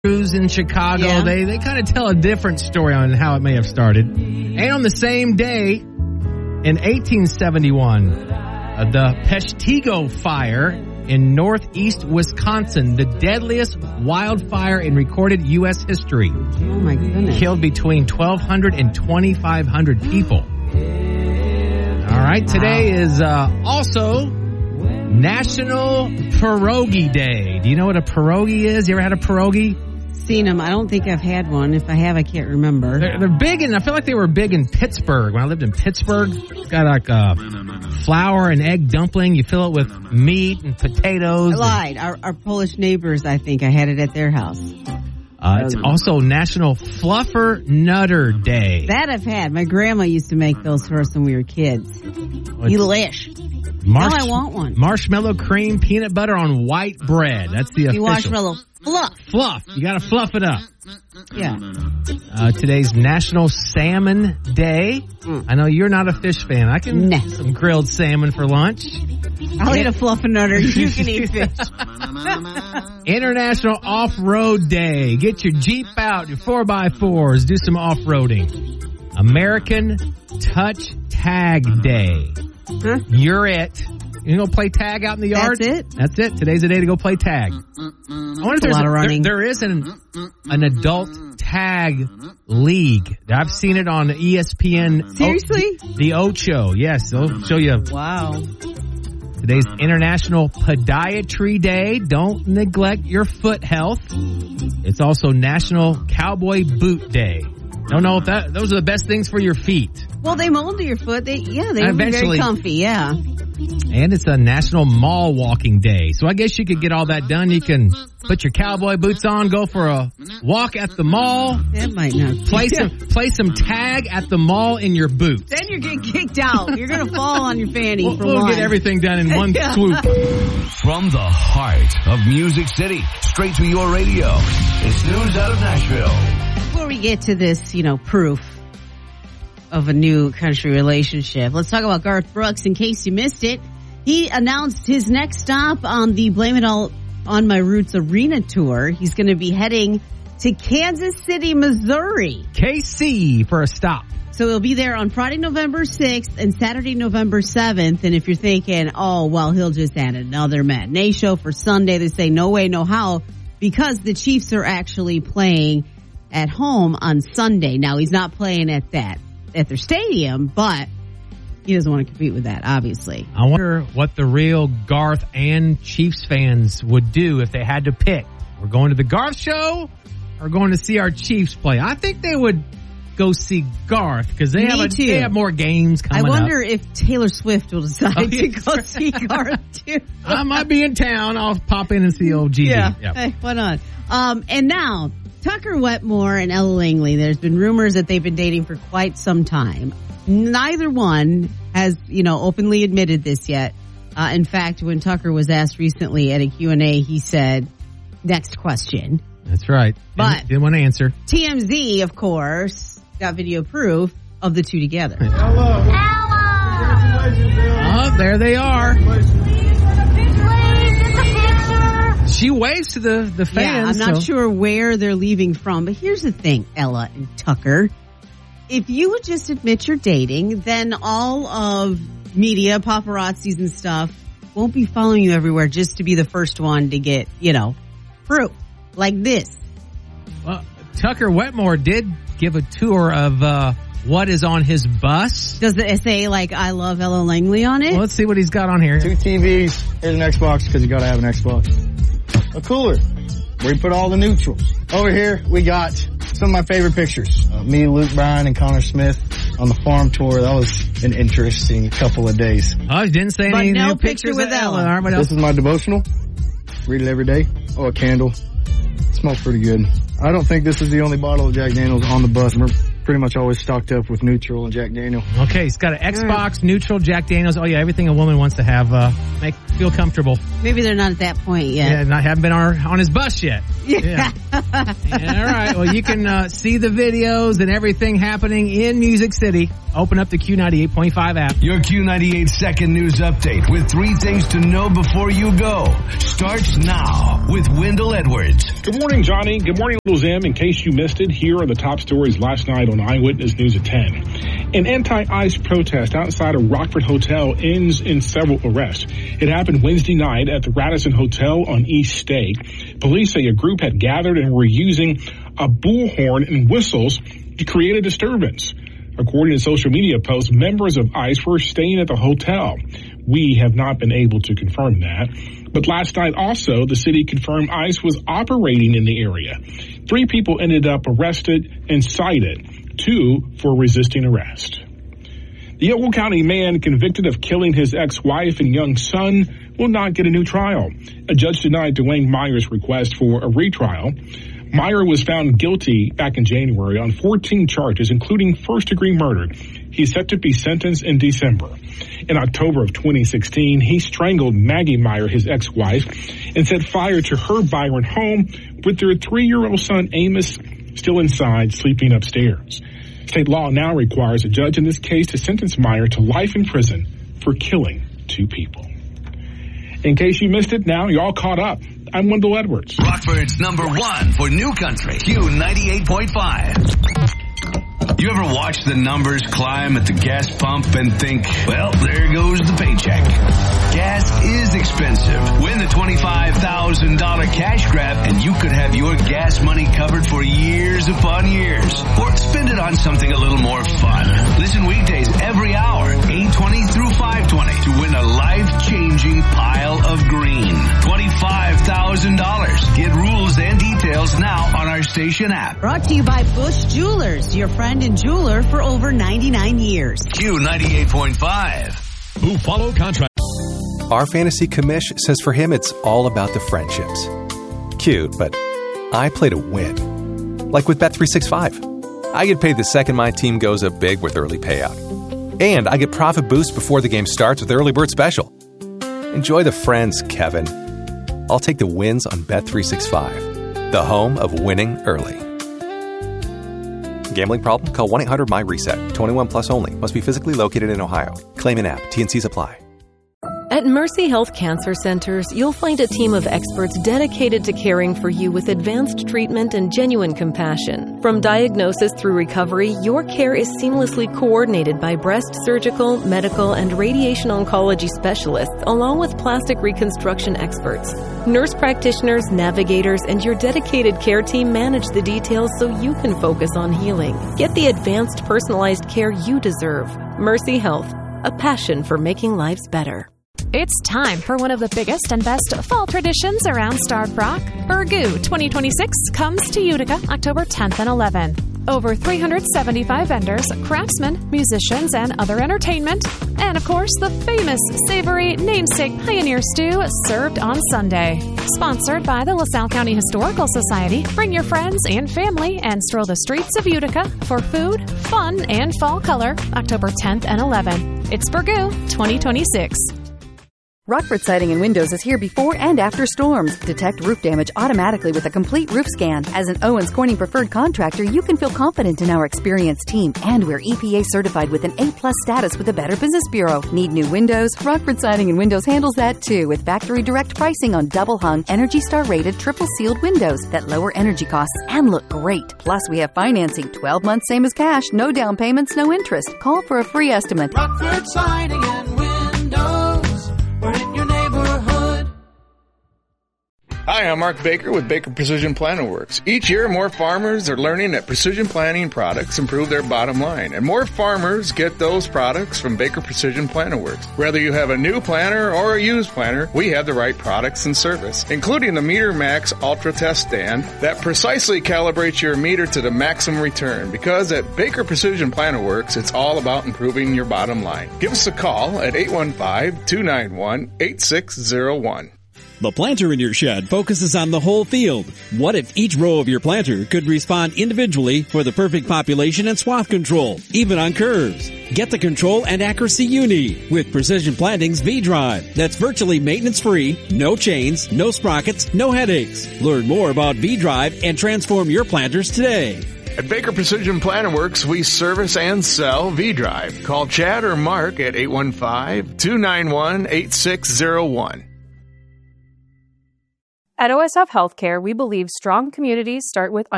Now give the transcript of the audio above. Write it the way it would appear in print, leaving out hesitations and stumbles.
in Chicago, they kind of tell a different story on how it may have started. And on the same day, in 1871, the Peshtigo Fire in northeast Wisconsin, the deadliest wildfire in recorded U.S. history. Oh, my goodness. Killed between 1,200 and 2,500 people. All right, today is also National Pierogi Day. Do you know what a pierogi is? You ever had a pierogi? Seen them. I don't think I've had one. If I have, I can't remember. They're big, and I feel like they were big in Pittsburgh. When I lived in Pittsburgh, it's got like a flour and egg dumpling. You fill it with meat and potatoes. I lied. Our Polish neighbors, I think, I had it at their house. It's also National Fluffer Nutter Day. That I've had. My grandma used to make those for us when we were kids. Delish. Now I want one. Marshmallow cream, peanut butter on white bread. That's the official. Marshmallow fluff. Fluff. You got to fluff it up. Yeah. Today's National Salmon Day. I know you're not a fish fan. I can eat some grilled salmon for lunch. I'll eat a fluffernutter. You can eat fish. International Off-Road Day. Get your Jeep out, your 4x4s. Do some off-roading. American Touch Tag Day. Huh? You're it. You go play tag out in the yard? That's it. Today's the day to go play tag. I wonder if there is an adult tag league. I've seen it on ESPN. Seriously? The Ocho. Yes, they'll show you. Wow. Today's International Podiatry Day. Don't neglect your foot health. It's also National Cowboy Boot Day. Don't know if those are the best things for your feet. Well, they mold to your foot. They would be very comfy, yeah. And it's a National Mall Walking Day. So I guess you could get all that done. You can put your cowboy boots on, go for a walk at the mall. That might not. Play some tag at the mall in your boots. Then you're getting kicked out. You're going to fall on your fanny for We'll one. get everything done in one swoop. From the heart of Music City, straight to your radio, it's news out of Nashville. Before we get to this, proof of a new country relationship, let's talk about Garth Brooks. In case you missed it, he announced his next stop on the Blame It All on My Roots Arena tour. He's going to be heading to Kansas City, Missouri. KC for a stop. So he'll be there on Friday, November 6th and Saturday, November 7th. And if you're thinking, he'll just add another matinee show for Sunday, they say no way, no how, because the Chiefs are actually playing at home on Sunday. Now, he's not playing at their stadium, but he doesn't want to compete with that, obviously. I wonder what the real Garth and Chiefs fans would do if they had to pick. We're going to the Garth show or going to see our Chiefs play. I think they would go see Garth because they have more games coming up. I wonder if Taylor Swift will decide to go see Garth too. I might be in town. I'll pop in and see old GD. Yeah. Hey, why not? And now, Tucker Wetmore and Ella Langley, there's been rumors that they've been dating for quite some time. Neither one has, openly admitted this yet. In fact, when Tucker was asked recently at a Q&A, he said, next question. That's right. But didn't want to answer. TMZ, of course, got video proof of the two together. Ella! Oh, there they are. She waves to the fans. Yeah, I'm not sure where they're leaving from, but here's the thing, Ella and Tucker. If you would just admit you're dating, then all of media, paparazzis and stuff won't be following you everywhere just to be the first one to get, proof like this. Well, Tucker Wetmore did give a tour of what is on his bus. Does it say, I love Ella Langley on it? Well, let's see what he's got on here. 2 TVs. Here's an Xbox because you got to have an Xbox. A cooler where you put all the neutrals. Over here, we got some of my favorite pictures. Me, Luke Bryan, and Connor Smith on the farm tour. That was an interesting couple of days. Oh, he didn't say any no new picture with Ella. This is my devotional. Read it every day. Oh, a candle. It smells pretty good. I don't think this is the only bottle of Jack Daniels on the bus. We're pretty much always stocked up with neutral and Jack Daniel. Okay, he's got an Xbox, neutral, Jack Daniels. Oh, yeah, everything a woman wants to have. Feel comfortable. Maybe they're not at that point yet. Yeah, haven't been on his bus yet. Yeah. All right. Well, you can see the videos and everything happening in Music City. Open up the Q98.5 app. Your Q98 second news update with 3 things to know before you go starts now with Wendell Edwards. Good morning, Johnny. Good morning, Little Zim. In case you missed it, here are the top stories last night on Eyewitness News at 10. An anti-ICE protest outside a Rockford hotel ends in several arrests. It happened Wednesday night at the Radisson Hotel on East State. Police say a group had gathered and were using a bullhorn and whistles to create a disturbance. According to social media posts, members of ICE were staying at the hotel. We have not been able to confirm that. But last night also, the city confirmed ICE was operating in the area. 3 people ended up arrested and cited, 2 for resisting arrest. The Yokel County man convicted of killing his ex-wife and young son will not get a new trial. A judge denied Dwayne Meyer's request for a retrial. Meyer was found guilty back in January on 14 charges, including first-degree murder. He's set to be sentenced in December. In October of 2016, he strangled Maggie Meyer, his ex-wife, and set fire to her Byron home with their 3-year-old son Amos still inside, sleeping upstairs. State law now requires a judge in this case to sentence Meyer to life in prison for killing 2 people. In case you missed it, now you're all caught up. I'm Wendell Edwards. Rockford's number 1 for New Country, Q98.5. You ever watch the numbers climb at the gas pump and think, well, there goes the paycheck? Gas is expensive. Win the $25,000 cash grab and you could have your gas money covered for years upon years. Or spend it on something a little more fun. Listen weekdays every hour, 8:20 through 5:20 to win a life-changing pile of green. $25,000. Get rules and details now on our station app. Brought to you by Bush Jewelers, your friend and jeweler for over 99 years. Q98.5. Who follow contract. Our fantasy commish says for him it's all about the friendships. Cute, but I play to win. Like with Bet365. I get paid the second my team goes up big with early payout. And I get profit boost before the game starts with Early Bird Special. Enjoy the friends, Kevin. I'll take the wins on Bet365, the home of winning early. Gambling problem? Call 1-800-MY-RESET. 21 plus only. Must be physically located in Ohio. Claim in app. T&Cs apply. At Mercy Health Cancer Centers, you'll find a team of experts dedicated to caring for you with advanced treatment and genuine compassion. From diagnosis through recovery, your care is seamlessly coordinated by breast surgical, medical, and radiation oncology specialists, along with plastic reconstruction experts. Nurse practitioners, navigators, and your dedicated care team manage the details so you can focus on healing. Get the advanced, personalized care you deserve. Mercy Health, a passion for making lives better. It's time for one of the biggest and best fall traditions around Starved Rock. Burgoo 2026 comes to Utica October 10th and 11th. Over 375 vendors, craftsmen, musicians, and other entertainment. And of course, the famous savory namesake Pioneer Stew served on Sunday. Sponsored by the LaSalle County Historical Society, bring your friends and family and stroll the streets of Utica for food, fun, and fall color October 10th and 11th. It's Burgoo 2026. Rockford Siding and Windows is here before and after storms. Detect roof damage automatically with a complete roof scan. As an Owens Corning preferred contractor, you can feel confident in our experienced team. And we're EPA certified with an A+ status with the Better Business Bureau. Need new windows? Rockford Siding and Windows handles that too, with factory direct pricing on double-hung, Energy Star rated, triple sealed windows that lower energy costs and look great. Plus, we have financing, 12 months same as cash, no down payments, no interest. Call for a free estimate. Rockford Siding and Windows. We're in your neighborhood. Hi, I'm Mark Baker with Baker Precision Planting Works. Each year, more farmers are learning that precision planting products improve their bottom line, and more farmers get those products from Baker Precision Planting Works. Whether you have a new planter or a used planter, we have the right products and service, including the Meter Max Ultra Test Stand that precisely calibrates your meter to the maximum return. Because at Baker Precision Planting Works, it's all about improving your bottom line. Give us a call at 815-291-8601. The planter in your shed focuses on the whole field. What if each row of your planter could respond individually for the perfect population and swath control, even on curves? Get the control and accuracy you need with Precision Planting's V-Drive. That's virtually maintenance-free, no chains, no sprockets, no headaches. Learn more about V-Drive and transform your planters today. At Baker Precision Planter Works, we service and sell V-Drive. Call Chad or Mark at 815-291-8601. At OSF Healthcare, we believe strong communities start with